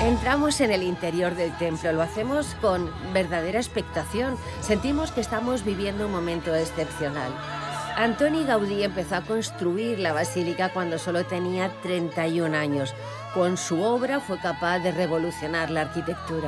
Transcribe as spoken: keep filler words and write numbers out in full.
Entramos en el interior del templo, lo hacemos con verdadera expectación. Sentimos que estamos viviendo un momento excepcional. Antoni Gaudí empezó a construir la basílica cuando solo tenía treinta y un años. Con su obra fue capaz de revolucionar la arquitectura.